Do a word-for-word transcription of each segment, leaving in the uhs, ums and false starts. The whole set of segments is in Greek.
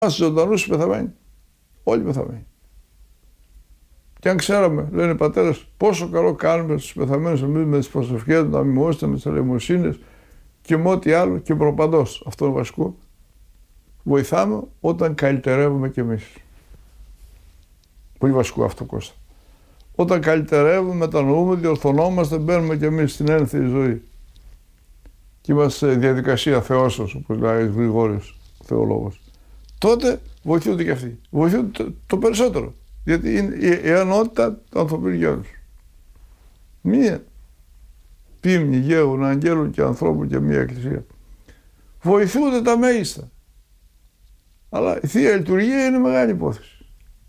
ζωντανούς πεθαμένοι. Όλοι πεθαμένοι. Και αν ξέραμε, λένε οι πατέρες, πόσο καλό κάνουμε στους πεθαμένους εμείς με τις προσευχές, να μιμώσετε με τις ελεημοσύνες και με ό,τι άλλο και προπαντός. Αυτό είναι βασικό. Βοηθάμε όταν καλυτερεύουμε κι εμείς. Πολύ βασικό αυτό, Κώστα. Όταν καλυτερεύουμε, μετανοούμε, διορθωνόμαστε, μπαίνουμε κι εμείς στην ένθερη ζωή. Και είμαστε σε διαδικασία θεώσεως, όπως λέει ο Γρηγόριος, ο θεολόγος. Τότε βοηθούνται και αυτοί. Βοηθούνται το, το περισσότερο. Γιατί είναι η, η ενότητα του ανθρωπίνου γένους. Μία πίμνη γέων, αγγέλων και ανθρώπων και μία εκκλησία. Βοηθούνται τα μέγιστα. Αλλά η Θεία Λειτουργία είναι μεγάλη υπόθεση.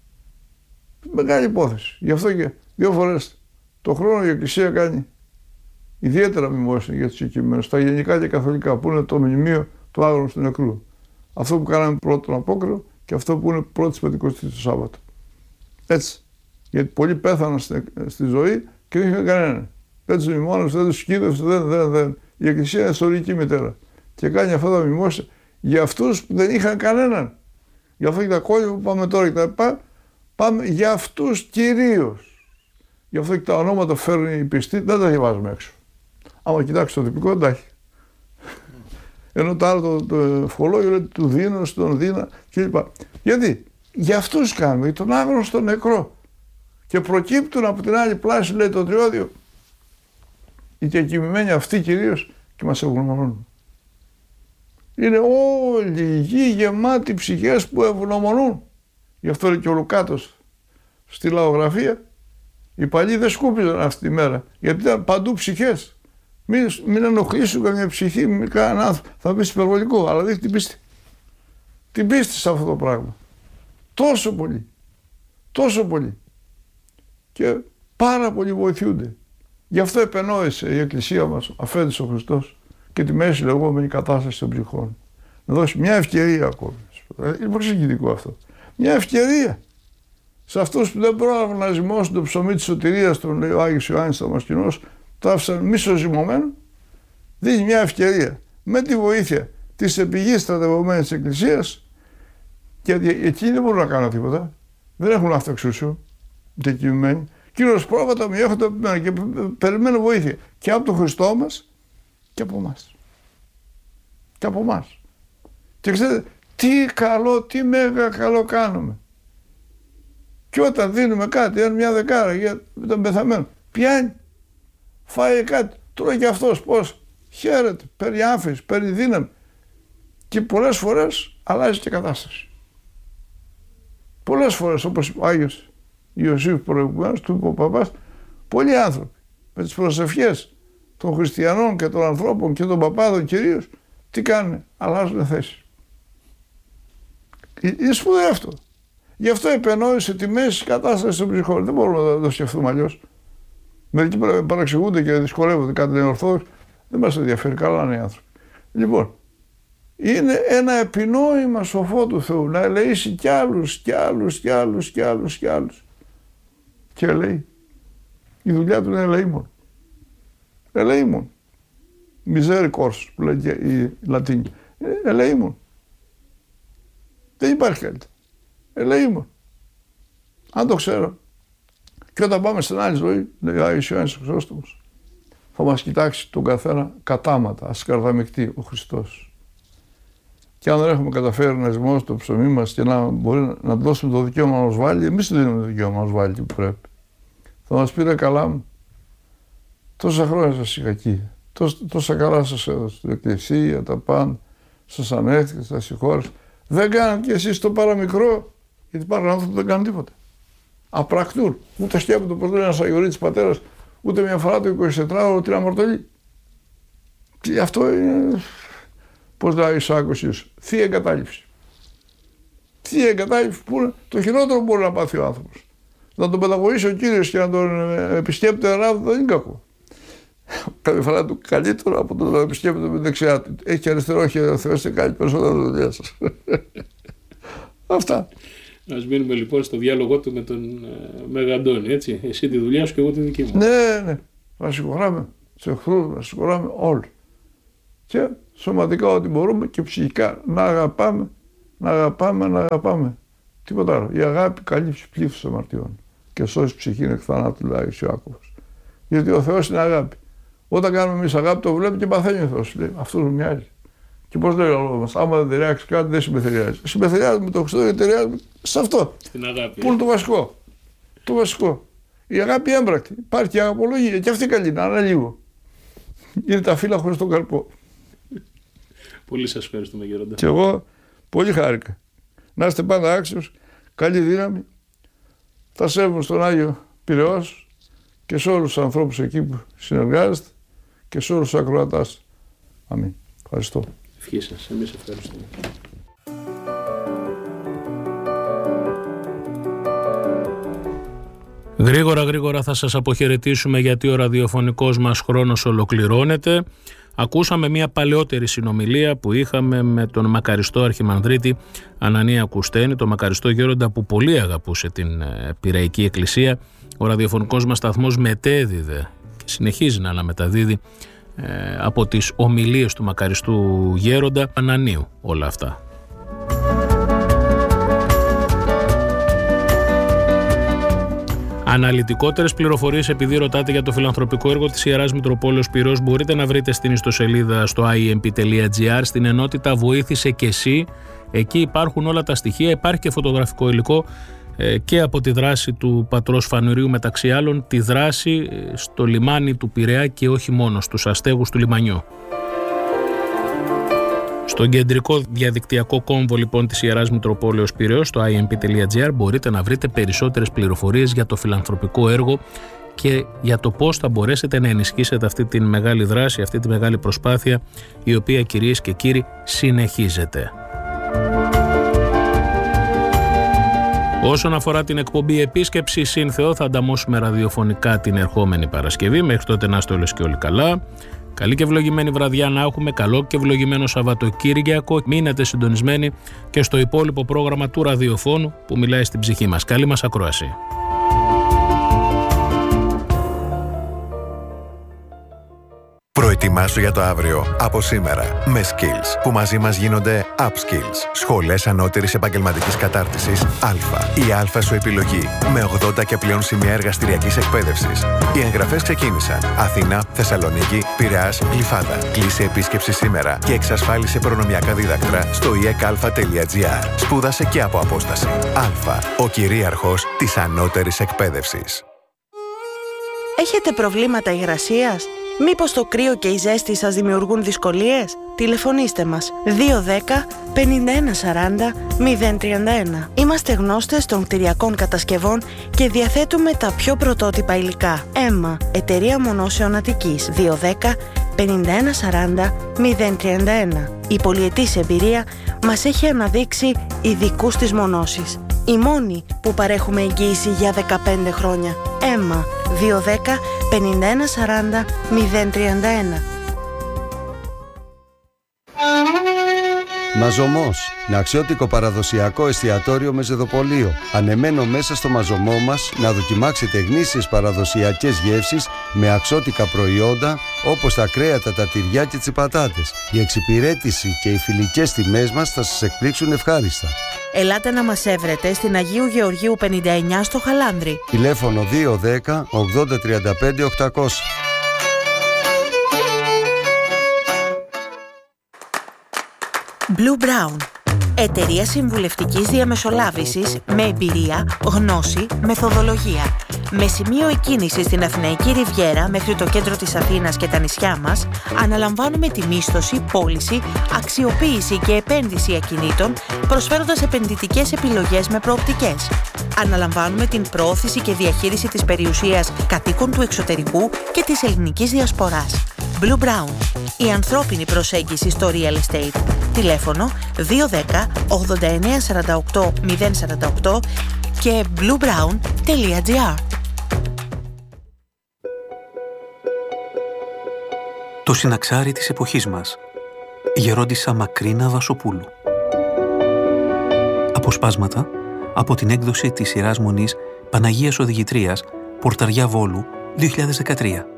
Μεγάλη υπόθεση. Γι' αυτό και δύο φορές το χρόνο η Εκκλησία κάνει ιδιαίτερα μνημόσυνα για τους οικειμένους, τα γενικά και καθολικά, που είναι το μνημείο του άγνωστου νεκρού. Αυτό που κάναμε πρώτο τον Απόκριο και αυτό που είναι πρώτη Πεντηκοστής το Σάββατο. Έτσι. Γιατί πολλοί πέθαναν στη, στη ζωή και δεν είχαν κανέναν. Δεν τους μνημόνευσε, δεν τους σκύδευσε, δεν, δεν, δεν. Η Εκκλησία είναι ιστορική μητέρα. Και κάνει αυτά τα μνημόσυνα για αυτούς που δεν είχαν κανέναν. Γι' αυτό και τα κόλλια που πάμε τώρα και τα πά, πάμε για αυτούς κυρίως. Γι' αυτό και τα ονόματα φέρνει οι πιστοί, δεν τα διαβάζουμε έξω. Άμα κοιτάξει το τυπικό, τα έχει. Ενώ το άλλο το, το ευχολόγιο λέει του δίνω, στον δίνα κλπ. Γιατί? Για αυτούς κάνουμε, για τον άγνωστο νεκρό. Και προκύπτουν από την άλλη πλάση, λέει το Τριώδιο, οι διακοιμημένοι αυτοί κυρίως και μας ευγνωμονούν. Είναι όλη η γη γεμάτη ψυχές που ευγνωμονούν. Γι' αυτό λέει και ο Λουκάτος στη λαογραφία, οι παλιοί δεν σκούπιζαν αυτή τη μέρα, γιατί ήταν παντού ψυχές. Μην, μην ενοχλήσουν καμιά ψυχή, μην κανέναν άνθρωπο. Θα πεις υπερβολικό, αλλά δείχνει την πίστη. Την πίστη σε αυτό το πράγμα. Τόσο πολύ. Τόσο πολύ. Και πάρα πολύ βοηθούνται. Γι' αυτό επενόησε η Εκκλησία μας, αφέντης ο Χριστός, και τη μέση λεγόμενη κατάσταση των ψυχών. Να δώσει μια ευκαιρία ακόμη. Είναι προσεγγιστικό αυτό. Μια ευκαιρία σε αυτούς που δεν πρόλαβαν να ζυμώσουν το ψωμί της σωτηρίας, τον λέει ο Άγιος Ιωάννης Δαμασκηνός, το άφησαν μισοζυμωμένο, δίνει μια ευκαιρία με τη βοήθεια της επιγής στρατευωμένης της Εκκλησίας, και εκείνοι δεν μπορούν να κάνουν τίποτα. Δεν έχουν αυτοεξουσίου, διακοιμημένοι. Κύριος πρόβατα μη έχονται από μένα και περιμένω βοήθεια και από τον Χριστό μας και από εμάς. Και από εμάς. Και ξέρετε, τι καλό, τι μέγα καλό κάνουμε. Και όταν δίνουμε κάτι, αν μια δεκάρα για τον πεθαμένο, πιάνει, φάει κάτι, τρώει και αυτός πώς, χαίρεται, παίρνει άμφιση, παίρνει δύναμη. Και πολλές φορές αλλάζει και κατάσταση. Πολλές φορές, όπως ο Άγιος Ιωσήφ προηγουμένως, του είπε ο παπάς, πολλοί άνθρωποι με τις προσευχές των χριστιανών και των ανθρώπων και των παπάδων κυρίως, τι κάνουν, αλλάζουν θέση. Είναι σπουδαίο αυτό. Γι' αυτό επενόησε τη μέση κατάσταση των ψυχών. Δεν μπορούμε να το σκεφτούμε αλλιώς. Μερικοί παραξηγούνται και δυσκολεύονται, κάτι λένε Ορθόδοξοι. Δεν μας ενδιαφέρει, καλά είναι οι άνθρωποι. Λοιπόν, είναι ένα επινόημα σοφό του Θεού να ελεήσει κι άλλους, κι άλλους, κι άλλους, κι άλλους, κι άλλους. Και λέει, η δουλειά του είναι ελεήμων. Ελεήμων. Misericors που λέει η Λατίνη. Ελεήμων. Δεν υπάρχει καλύτερο. Ελεήμων. Αν το ξέρω. Και όταν πάμε στην άλλη ζωή, λέει ο Άγιος Ιωάννης ο Χρυσόστομος, θα μας κοιτάξει τον καθένα κατάματα, ασκαρδαμικτή ο Χριστός. Και αν δεν έχουμε καταφέρει να ζυμώσουμε το ψωμί μας και να μπορεί να δώσουμε το δικαίωμα να μας βάλει, εμείς δεν δίνουμε το δικαίωμα να μας βάλει που πρέπει. Θα μας πει, ρε καλά μου, τόσα χρόνια σας είχα εκεί, τόσα, τόσα καλά σας έδωσα, την εκκλησία, τα πάντα, σας ανέχτηκα, σας συγχώρεσα. Δεν κάνετε κι εσείς το παραμικρό, γιατί υπάρχουν άνθρωποι που δεν κάνουν τίποτα. Απρακτούν, ούτε σκέπτονται πως λέει ένας Αγιορείτης πατέρας, ούτε μια φορά το εικοσιτετράωρο την αμαρτωλή. Και αυτό είναι, πώς λέει ο Ισάκος Ιωσήφ, θεία εγκατάλειψη. Θεία εγκατάλειψη που είναι το χειρότερο που μπορεί να πάθει ο άνθρωπος. Να τον παιδαγωγήσει ο Κύριος και να τον επισκέπτεται ράβδο δεν είναι κακό. Κάποια φορά του καλύτερο από το να επισκέπτεται με δεξιά του. Έχει και αριστερό χέρι ο Θεός και κάνει περισσότερο δουλειά σας. Αυτά. Ας μείνουμε λοιπόν στο διάλογό του με τον uh, Μέγα Αντώνη, έτσι. Εσύ τη δουλειά σου και εγώ τη δική μου. Ναι, ναι. Να συγχωράμε τους εχθρούς, να συγχωράμε όλοι. Και σωματικά ό,τι μπορούμε και ψυχικά να αγαπάμε να αγαπάμε, να αγαπάμε. Τίποτα άλλο. Η αγάπη καλύψει πλήθος αμαρτιών και σώσει ψυχήν εκ θανάτου, λέει ο Ιάκωβος. Γιατί ο Θεός είναι αγάπη. Όταν κάνουμε εμείς αγάπη, το βλέπει και παθαίνει ο Θεός. Λέει, αυτό μου μοιάζει. Και πώς λέει ο λόγος μας, άμα δεν ταιριάξει κάτι, δεν συμπεθεριάζει. Συμπεθεριάζει με το Χριστό και ταιριάζει σε αυτό. Στην αγάπη. Πού είναι το βασικό. Το βασικό. Η αγάπη έμπρακτη. Υπάρχει και η αγαπολογία. Και αυτή καλή να είναι λίγο. Είναι τα φύλλα χωρίς τον καρπό. Πολύ σας ευχαριστούμε, Γέροντα. Και εγώ πολύ χάρηκα. Να είστε πάντα άξιος, καλή δύναμη. Θα σέβομαι στον Άγιο Πειραιώς και σε όλους τους ανθρώπους εκεί που συνεργάζεστε και σε όλους τους ακροατάς. Αμήν. Ευχαριστώ. Ευχή σας. Εμείς ευχαριστούμε. Γρήγορα γρήγορα θα σας αποχαιρετήσουμε, γιατί ο ραδιοφωνικός μας χρόνος ολοκληρώνεται. Ακούσαμε μια παλαιότερη συνομιλία που είχαμε με τον μακαριστό Αρχιμανδρίτη Ανανία Κουστένη, τον μακαριστό γέροντα που πολύ αγαπούσε την Πειραϊκή Εκκλησία. Ο ραδιοφωνικός μας σταθμός μετέδιδε και συνεχίζει να αναμεταδίδει ε, από τις ομιλίες του μακαριστού γέροντα Ανανίου όλα αυτά. Αναλυτικότερες πληροφορίες, επειδή ρωτάτε για το φιλανθρωπικό έργο της Ιεράς Μητροπόλεως Πειραιώς, μπορείτε να βρείτε στην ιστοσελίδα στο άι εμ πι τελεία τζι άρ, στην ενότητα Βοήθησε και εσύ. Εκεί υπάρχουν όλα τα στοιχεία, υπάρχει και φωτογραφικό υλικό ε, και από τη δράση του πατρός Φανουρίου, μεταξύ άλλων τη δράση στο λιμάνι του Πειραιά και όχι μόνο, στους αστέγους του λιμανιού. Στον κεντρικό διαδικτυακό κόμβο λοιπόν της Ιεράς Μητροπόλεως Πειραιώς, στο άι εμ πι τελεία τζι άρ, μπορείτε να βρείτε περισσότερες πληροφορίες για το φιλανθρωπικό έργο και για το πώς θα μπορέσετε να ενισχύσετε αυτή τη μεγάλη δράση, αυτή τη μεγάλη προσπάθεια, η οποία, κυρίες και κύριοι, συνεχίζεται. Όσον αφορά την εκπομπή Επίσκεψη Συν Θεό, θα ανταμώσουμε ραδιοφωνικά την ερχόμενη Παρασκευή. Μέχρι τότε να είστε όλες και όλοι καλά. Καλή και ευλογημένη βραδιά να έχουμε, καλό και ευλογημένο Σαββατοκύριακο. Μείνετε συντονισμένοι και στο υπόλοιπο πρόγραμμα του ραδιοφώνου που μιλάει στην ψυχή μας. Καλή μας ακρόαση. Προετοιμάσου για το αύριο από σήμερα με Skills, που μαζί μας γίνονται Upskills. Σχολές ανώτερης επαγγελματικής κατάρτισης Α. Η Α σου επιλογή, με ογδόντα και πλέον σημεία εργαστηριακής εκπαίδευσης. Οι εγγραφές ξεκίνησαν. Αθήνα, Θεσσαλονίκη, Πειραιάς, Γλυφάδα. Κλείσε επίσκεψη σήμερα και εξασφάλισε προνομιακά δίδακτρα στο ι εκ α τελεία τζι άρ. Σπούδασε και από απόσταση. Α. Ο κυρίαρχος της ανώτερης εκπαίδευσης. Έχετε προβλήματα υγρασίας? Μήπως το κρύο και η ζέστη σας δημιουργούν δυσκολίες? Τηλεφωνήστε μας δύο ένα μηδέν πενήντα ένα σαράντα μηδέν τριάντα ένα. Είμαστε γνώστες των κτηριακών κατασκευών και διαθέτουμε τα πιο πρωτότυπα υλικά. Έμα, εταιρεία μονώσεων Αττικής, δύο ένα μηδέν πενήντα ένα σαράντα μηδέν τριάντα ένα. Η πολυετής εμπειρία μας έχει αναδείξει ειδικούς στις μονώσεις. Οι μόνοι που παρέχουμε εγγύηση για δεκαπέντε χρόνια. Έμα, δύο ένα μηδέν πενήντα ένα σαράντα μηδέν τριάντα ένα. Μαζωμός, ναξιώτικο παραδοσιακό εστιατόριο με ζεδοπολείο. Ανεμένο μέσα στο μαζωμό μας να δοκιμάξετε γνήσιες παραδοσιακές γεύσεις με αξιώτικα προϊόντα όπως τα κρέατα, τα τυριά και τις πατάτες. Η εξυπηρέτηση και οι φιλικές τιμές μας θα σας εκπλήξουν ευχάριστα. Ελάτε να μας έβρετε στην Αγίου Γεωργίου πενήντα εννιά στο Χαλάνδρι. Τηλέφωνο δύο ένα μηδέν ογδόντα τριάντα πέντε οκτακόσια. Blue Brown. Εταιρεία συμβουλευτικής διαμεσολάβησης με εμπειρία, γνώση, μεθοδολογία. Με σημείο εκκίνηση στην Αθηναϊκή Ριβιέρα μέχρι το κέντρο της Αθήνας και τα νησιά μας, αναλαμβάνουμε τη μίσθωση, πώληση, αξιοποίηση και επένδυση ακινήτων, προσφέροντας επενδυτικές επιλογές με προοπτικές. Αναλαμβάνουμε την προώθηση και διαχείριση της περιουσίας κατοίκων του εξωτερικού και της ελληνικής διασποράς. Blue Brown. Η ανθρώπινη προσέγγιση στο real estate. Τηλέφωνο δύο ένα μηδέν ογδόντα εννέα σαράντα οκτώ μηδέν σαράντα οκτώ και bluebrown τελεία τζι άρ. Το συναξάρι της εποχής μας. Γερόντισσα Μακρίνα Βασοπούλου. Αποσπάσματα από την έκδοση της σειράς μονής Παναγίας Οδηγητρίας, Πορταριά Βόλου, δύο χιλιάδες δεκατρία.